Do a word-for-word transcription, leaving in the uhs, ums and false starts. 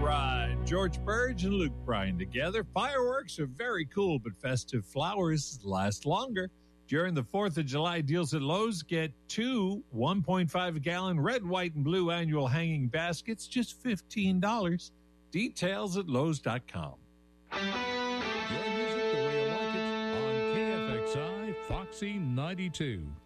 right. George Burge and Luke Bryan together. Fireworks are very cool, but festive flowers last longer. During the fourth of July deals at Lowe's, get two one point five gallon red, white, and blue annual hanging baskets, just fifteen dollars. Details at Lowe's dot com. Your music the way you like it on K F X I Foxy ninety-two.